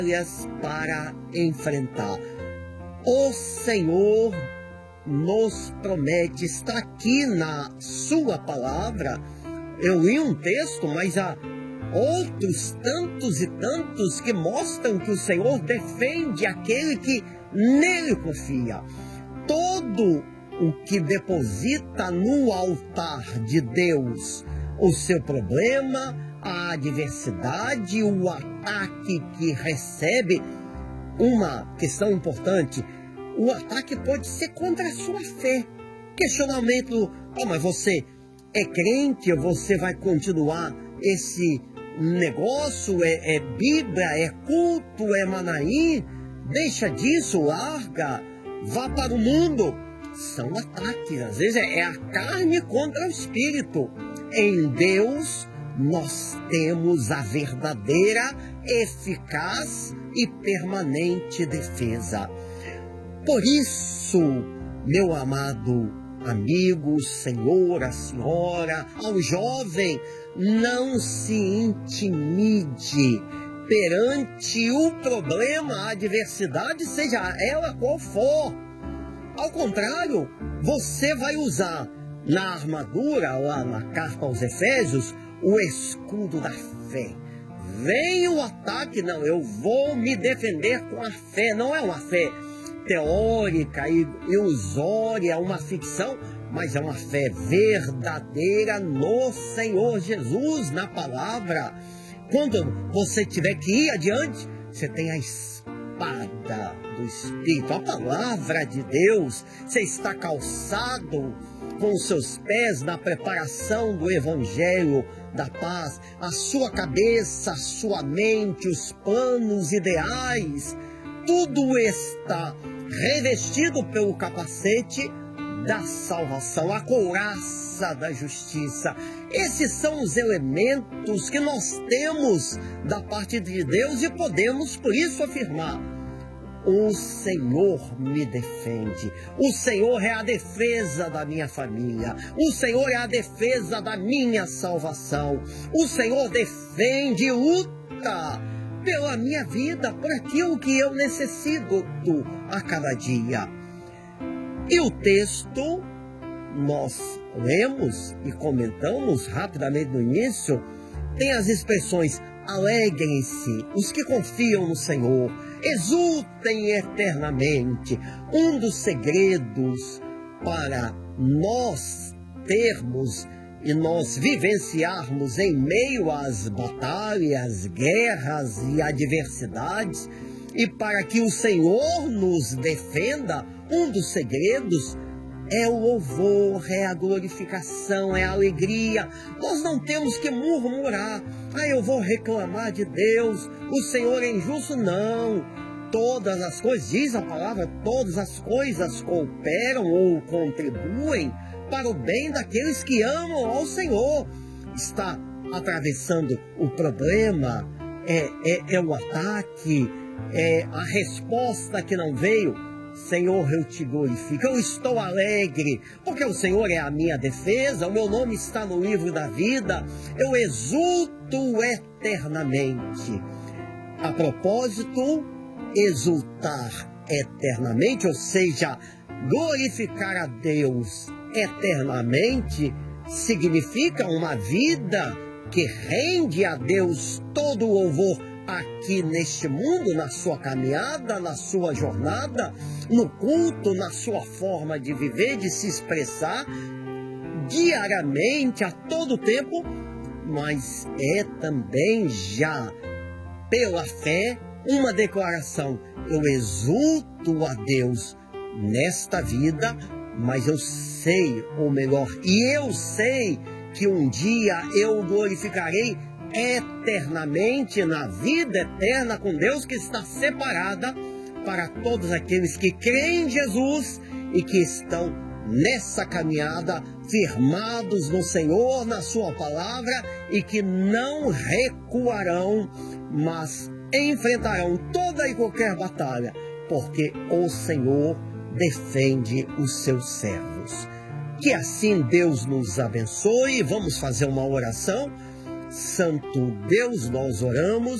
para enfrentar. O Senhor nos promete, está aqui na sua palavra. Eu li um texto, mas há outros tantos e tantos que mostram que o Senhor defende aquele que nele confia. Todo o que deposita no altar de Deus o seu problema, a adversidade, o ataque que recebe. Uma questão importante: o ataque pode ser contra a sua fé. Questionamento: mas você é crente, você vai continuar esse negócio? É Bíblia, é culto, é Manaim? Deixa disso, larga, vá para o mundo. São ataques, às vezes é a carne contra o espírito. Em Deus nós temos a verdadeira, eficaz e permanente defesa. Por isso, meu amado amigo, senhora, senhora, ao jovem, não se intimide perante o problema, a adversidade, seja ela qual for. Ao contrário, você vai usar na armadura, lá na carta aos Efésios, o escudo da fé. Vem o ataque, não, eu vou me defender com a fé. Não é uma fé teórica e ilusória, uma ficção, mas é uma fé verdadeira no Senhor Jesus, na palavra. Quando você tiver que ir adiante, você tem a espada do Espírito, a palavra de Deus. Você está calçado com os seus pés na preparação do Evangelho da paz. A sua cabeça, a sua mente, os planos ideais, tudo está revestido pelo capacete da salvação, a couraça da justiça. Esses são os elementos que nós temos da parte de Deus e podemos, por isso, afirmar: o Senhor me defende. O Senhor é a defesa da minha família. O Senhor é a defesa da minha salvação. O Senhor defende e luta pela minha vida, por aquilo que eu necessito a cada dia. E o texto, nós lemos e comentamos rapidamente no início, tem as expressões: alegrem-se os que confiam no Senhor, exultem eternamente. Um dos segredos para nós termos e nós vivenciarmos em meio às batalhas, guerras e adversidades, e para que o Senhor nos defenda, um dos segredos é o louvor, é a glorificação, é a alegria. Nós não temos que murmurar: eu vou reclamar de Deus, o Senhor é injusto. Não. Todas as coisas, diz a palavra, todas as coisas cooperam ou contribuem para o bem daqueles que amam ao Senhor. Está atravessando o problema, é o ataque, é a resposta que não veio. Senhor, eu te glorifico, eu estou alegre, porque o Senhor é a minha defesa, o meu nome está no livro da vida, eu exulto eternamente. A propósito, exultar eternamente, ou seja, glorificar a Deus eternamente, significa uma vida que rende a Deus todo o louvor aqui neste mundo, na sua caminhada, na sua jornada, no culto, na sua forma de viver, de se expressar diariamente, a todo tempo, mas é também já pela fé uma declaração: eu exulto a Deus nesta vida, mas eu sei, ou melhor, e eu sei que um dia eu o glorificarei eternamente, na vida eterna com Deus, que está separada para todos aqueles que creem em Jesus e que estão nessa caminhada, firmados no Senhor, na sua palavra, e que não recuarão, mas enfrentarão toda e qualquer batalha, porque o Senhor defende os seus servos. Que assim Deus nos abençoe. Vamos fazer uma oração. Santo Deus, nós oramos